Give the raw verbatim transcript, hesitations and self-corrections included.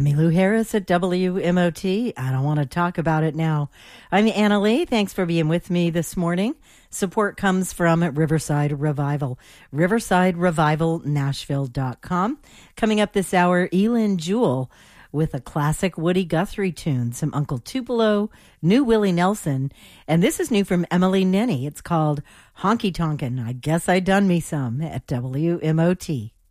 Emmylou Harris at W M O T. I don't want to talk about it now. I'm Anna Lee. Thanks for being with me this morning. Support comes from Riverside Revival, riverside revival nashville dot com. Coming up this hour, Elin Jewell with a classic Woody Guthrie tune, some Uncle Tupelo, new Willie Nelson, and this is new from Emily Nenny. It's called Honky Tonkin'. I Guess I Done Me Some at W M O T.